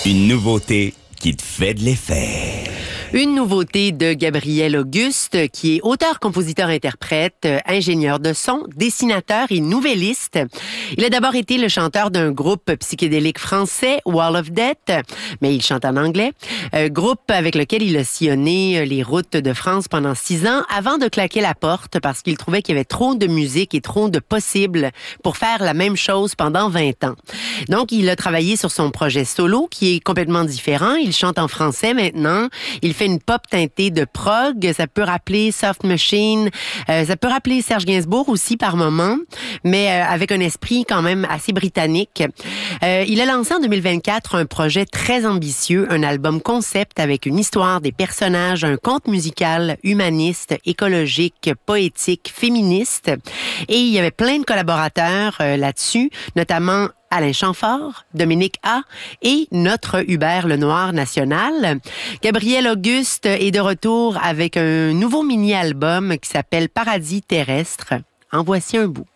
Une nouveauté qui te fait de l'effet. Une nouveauté de Gabriel Auguste, qui est auteur, compositeur, interprète, ingénieur de son, dessinateur et nouvelliste. Il a d'abord été le chanteur d'un groupe psychédélique français, Wall of Death, mais il chante en anglais. Groupe avec lequel il a sillonné les routes de France pendant 6 ans avant de claquer la porte parce qu'il trouvait qu'il y avait trop de musique et trop de possibles pour faire la même chose pendant 20 ans. Donc, il a travaillé sur son projet solo qui est complètement différent. Il chante en français maintenant. Il fait une pop teintée de prog. Ça peut rappeler Soft Machine. Ça peut rappeler Serge Gainsbourg aussi par moments, mais avec un esprit quand même assez britannique. Il a lancé en 2024 un projet très ambitieux, un album concept avec une histoire, des personnages, un conte musical humaniste, écologique, poétique, féministe. Et il y avait plein de collaborateurs là-dessus, notamment Alain Chamfort, Dominique A. et notre Hubert Lenoir national. Gabriel Auguste est de retour avec un nouveau mini-album qui s'appelle Paradis terrestre. En voici un bout.